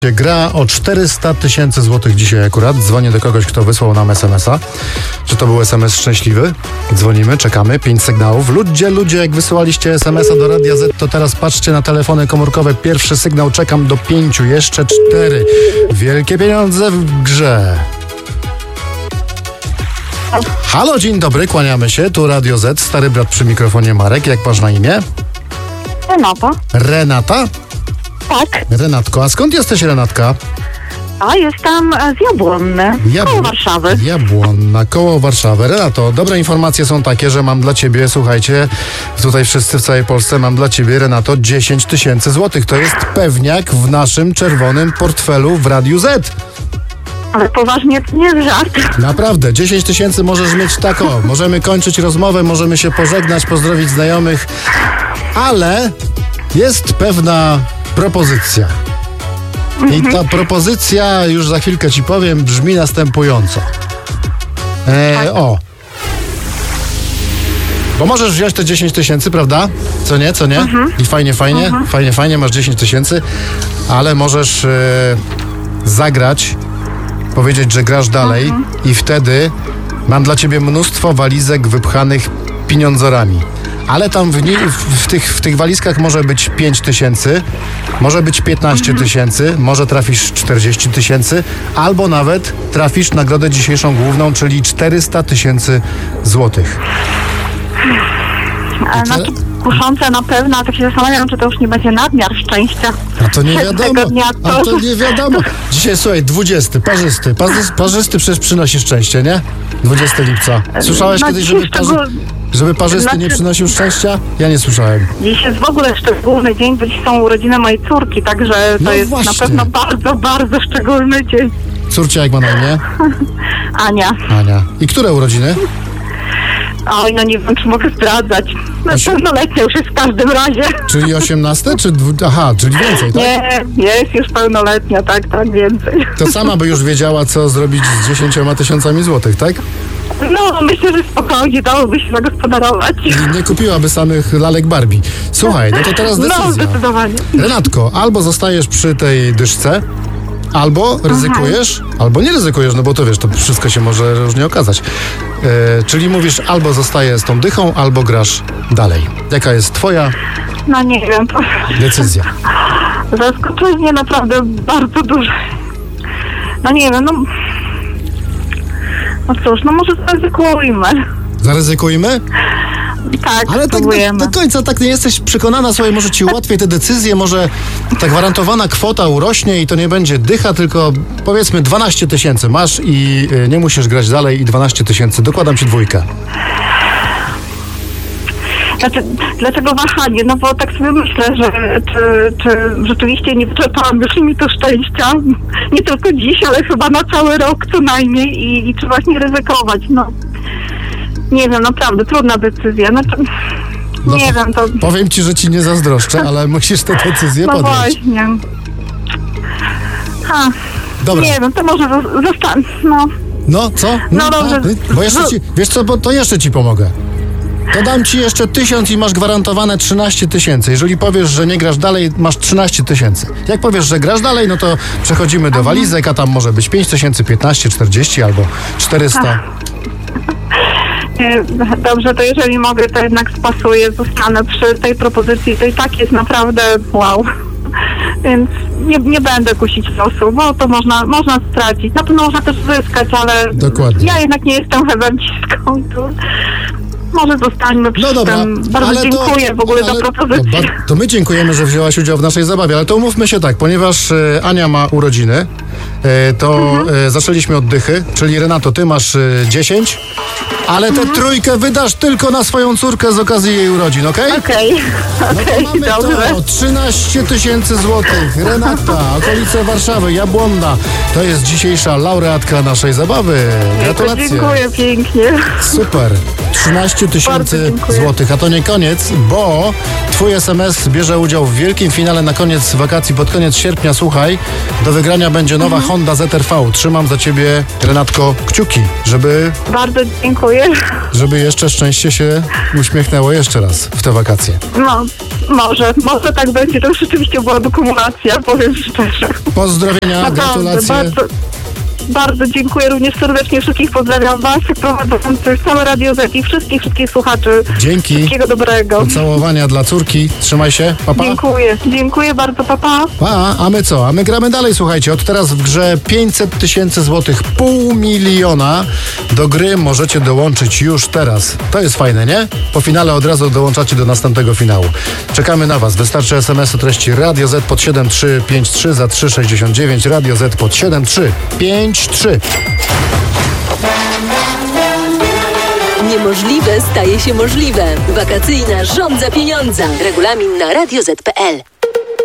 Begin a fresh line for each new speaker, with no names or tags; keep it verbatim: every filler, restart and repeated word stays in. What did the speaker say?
Gra o czterysta tysięcy złotych dzisiaj akurat. Dzwonię do kogoś, kto wysłał nam es em es a. Czy to był es em es szczęśliwy? Dzwonimy, czekamy. Pięć sygnałów. Ludzie, ludzie, jak wysyłaliście es em es a do Radia Z, to teraz patrzcie na telefony komórkowe. Pierwszy sygnał, czekam do pięciu. Jeszcze cztery. Wielkie pieniądze w grze. Halo, dzień dobry, kłaniamy się. Tu Radio Z, stary brat przy mikrofonie Marek. Jak masz na imię?
Renata.
Renata?
Tak.
Renatko, a skąd jesteś, Renatka?
A jestem z Jabłonny,
Jabł-
koło Warszawy.
Jabłonna, koło Warszawy. Renato, dobre informacje są takie, że mam dla ciebie, słuchajcie, tutaj wszyscy w całej Polsce, mam dla ciebie, Renato, dziesięć tysięcy złotych. To jest pewniak w naszym czerwonym portfelu w Radiu Z.
Ale poważnie, to nie jest żart.
Naprawdę, dziesięć tysięcy możesz mieć tak o. Możemy kończyć rozmowę, możemy się pożegnać, pozdrowić znajomych, ale jest pewna propozycja. I ta propozycja, już za chwilkę ci powiem, brzmi następująco. E, o. Bo możesz wziąć te dziesięć tysięcy, prawda? Co nie, co nie?
Mhm.
I fajnie, fajnie,
Mhm.
fajnie, fajnie, masz dziesięć tysięcy, ale możesz e, zagrać, powiedzieć, że grasz dalej
Mhm.
i wtedy mam dla ciebie mnóstwo walizek wypchanych pieniądzorami. Ale tam w, ni- w, w, tych, w tych walizkach może być pięć tysięcy, może być piętnaście tysięcy, może trafisz czterdzieści tysięcy, albo nawet trafisz nagrodę dzisiejszą główną, czyli czterysta tysięcy złotych.
A na to kuszące na pewno, a tak się zastanawiam, czy to już nie będzie nadmiar szczęścia.
A to nie
Tego
wiadomo,
dnia
a
to-
to nie wiadomo. Dzisiaj, słuchaj, dwudziesty, parzysty. Parzysty, parzysty przecież przynosi szczęście, nie? dwudziestego lipca. Słyszałeś
No,
kiedyś,
dzisiaj
żeby, parzy,
szczegól-
żeby parzysty nie
Znaczy-
przynosił szczęścia? Ja nie słyszałem.
Dziś jest w ogóle szczególny dzień, bo dziś są urodziny mojej córki, także to
No
jest
właśnie.
na pewno bardzo, bardzo szczególny dzień.
Córcia, jak ma na imię?
Ania.
Ania. I które urodziny?
Oj, no nie wiem, czy mogę zdradzać. No
Osi-
pełnoletnia już jest w każdym razie.
Czyli osiemnaste? Czy dwu... Aha, czyli więcej, tak?
Nie, jest już pełnoletnia, tak, tak, więcej.
To sama by już wiedziała, co zrobić z dziesięcioma tysiącami złotych, tak?
No, myślę, że spokojnie dałoby się zagospodarować.
I nie kupiłaby samych lalek Barbie. Słuchaj, no to teraz
No,
decyzja.
zdecydowanie.
Renatko, albo zostajesz przy tej dyszce, albo ryzykujesz, albo nie ryzykujesz, no bo to wiesz, to wszystko się może różnie okazać. E, czyli mówisz, albo zostaję z tą dychą, albo grasz dalej. Jaka jest twoja
No nie wiem, to
decyzja?
zaskoczenie naprawdę bardzo duże. No nie wiem, no... No cóż, no może zaryzykujmy.
Zaryzykujmy?
Tak,
Ale tak do,
spróbujemy.
do końca tak nie jesteś przekonana sobie, może ci ułatwię te decyzje, może ta gwarantowana kwota urośnie i to nie będzie dycha, tylko powiedzmy dwanaście tysięcy masz i y, nie musisz grać dalej i dwanaście tysięcy. Dokładam ci dwójkę.
Znaczy, dlaczego wahanie? No bo tak sobie myślę, że czy, czy rzeczywiście nie wyczerpałam już limitu szczęścia. Nie tylko dziś, ale chyba na cały rok co najmniej i, i czy właśnie ryzykować. No nie wiem, naprawdę trudna decyzja. Znaczy,
No,
nie wiem, to...
Powiem ci, że ci nie zazdroszczę, ale musisz tę decyzję
No
podjąć.
właśnie. Ha,
Dobra.
nie wiem, to może zostanę. No,
No, co?
No dobrze.
A, bo jeszcze ci, wiesz co, bo to jeszcze ci pomogę. To dam ci jeszcze tysiąc i masz gwarantowane trzynaście tysięcy. Jeżeli powiesz, że nie grasz dalej, masz trzynaście tysięcy. Jak powiesz, że grasz dalej, no to przechodzimy do walizek, a tam może być pięć tysięcy, piętnaście, czterdzieści albo czterysta.
nie, dobrze, to jeżeli mogę, to jednak spasuję, zostanę przy tej propozycji. To i tak jest naprawdę wow. Więc nie, nie będę kusić losu, bo to można, można stracić. Na pewno można też zyskać, ale
Dokładnie.
ja jednak nie jestem hebemciską. i tu Może zostańmy przy
No dobra,
tym. Bardzo
ale
dziękuję
to,
w ogóle
ale,
za propozycję.
To, ba- to my dziękujemy, że wzięłaś udział w naszej zabawie, ale to umówmy się tak, ponieważ e, Ania ma urodziny, e, to
Mhm.
e, zaczęliśmy od dychy, czyli Renato, ty masz e, dziesięć, ale tę
Mhm.
trójkę wydasz tylko na swoją córkę z okazji jej urodzin, okej?
Okej,
No
okej,
to mamy
dobrze.
to, trzynaście tysięcy złotych. Renata, okolice Warszawy, Jabłonna. To jest dzisiejsza laureatka naszej zabawy. Gratulacje.
Dziękuję pięknie.
Super. trzynaście tysięcy
dziękuję.
złotych. A to nie koniec, bo twój es em es bierze udział w wielkim finale na koniec wakacji, pod koniec sierpnia. Słuchaj, do wygrania będzie nowa
Mhm.
Honda Z R V. Trzymam za ciebie, Renatko, kciuki, żeby,
Bardzo dziękuję.
żeby jeszcze szczęście się uśmiechnęło jeszcze raz w te wakacje.
No, Może, może tak będzie. To już rzeczywiście była kumulacja, powiem szczerze.
Pozdrowienia,
Naprawdę,
gratulacje.
Bardzo, bardzo dziękuję również serdecznie. Wszystkich pozdrawiam Was, prowadzących, całe Radio Z i wszystkich, wszystkich słuchaczy.
Dzięki.
Wszystkiego dobrego.
Pocałowania dla córki. Trzymaj się. Pa, pa.
Dziękuję. Dziękuję bardzo, papa.
Pa, a my co? A my gramy dalej, słuchajcie. Od teraz w grze pięćset tysięcy złotych, pół miliona. Do gry możecie dołączyć już teraz. To jest fajne, nie? Po finale od razu dołączacie do następnego finału. Czekamy na Was. Wystarczy es em es o treści Radio Z pod siedem trzy pięć trzy za trzy sześćdziesiąt dziewięć. Radio Z pod siedem trzy pięć trzy.
Niemożliwe staje się możliwe. Wakacyjna Rządza Pieniądza. Regulamin na radio zet kropka pe el.